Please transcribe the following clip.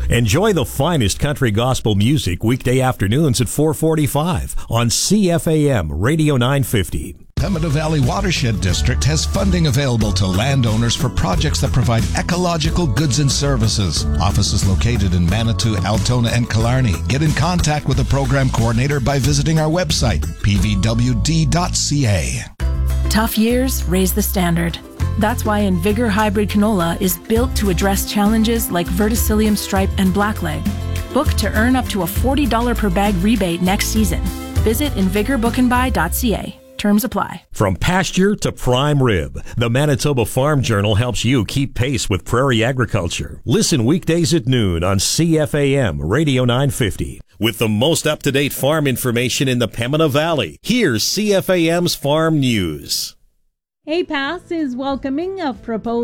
Enjoy the finest country gospel music weekday afternoons at 4:45 on CFAM Radio 950. Pembina Valley Watershed District has funding available to landowners for projects that provide ecological goods and services. Offices located in Manitou, Altona, and Killarney. Get in contact with the program coordinator by visiting our website, pvwd.ca. Tough years raise the standard. That's why Invigor Hybrid Canola is built to address challenges like verticillium stripe and blackleg. Book to earn up to a $40 per bag rebate next season. Visit invigorbookandbuy.ca. Terms apply. From pasture to prime rib, the Manitoba Farm Journal helps you keep pace with prairie agriculture. Listen weekdays at noon on CFAM Radio 950. With the most up-to-date farm information in the Pembina Valley, here's CFAM's Farm News. APAS is welcoming a proposed